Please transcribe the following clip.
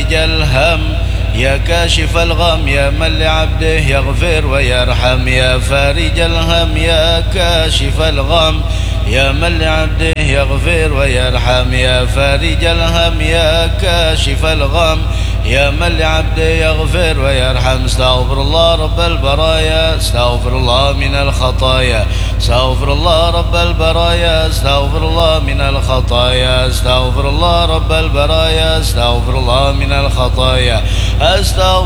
فارج الهم يا كاشف الغم يا من لعبده يغفر ويرحم يا فارج الهم يا كاشف الغم يا من لعبده يغفر ويرحم يا فارج الهم يا كاشف الغم يا من لعبده يغفر ويرحم. استغفر الله رب البرايا استغفر الله من الخطايا استغفر الله رب البرايا استغفر الله من الخطايا استغفر الله رب البرايا استغفر الله من الخطايا استغفر